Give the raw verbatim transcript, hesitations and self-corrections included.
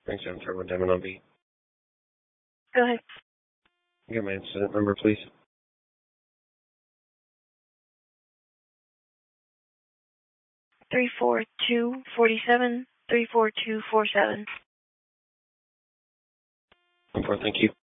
Thanks, I'm Trevor Demon on beat. Go ahead. Get my incident number, please. Three four two forty seven three four two four seven. I'm for, thank you.